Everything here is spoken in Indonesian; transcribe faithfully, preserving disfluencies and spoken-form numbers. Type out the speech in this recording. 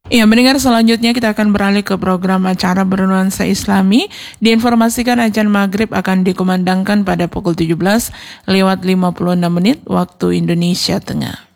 Ya, mendengar selanjutnya kita akan beralih ke program acara bernuansa Islami. Diinformasikan azan maghrib akan dikumandangkan pada pukul tujuh belas lewat lima puluh enam menit waktu Indonesia Tengah.